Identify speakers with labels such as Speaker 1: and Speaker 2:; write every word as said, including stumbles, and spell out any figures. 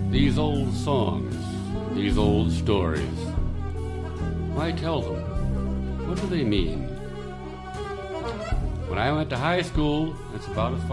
Speaker 1: These old songs, these old stories. Why tell them? What do they mean? When I went to high school, that's about as far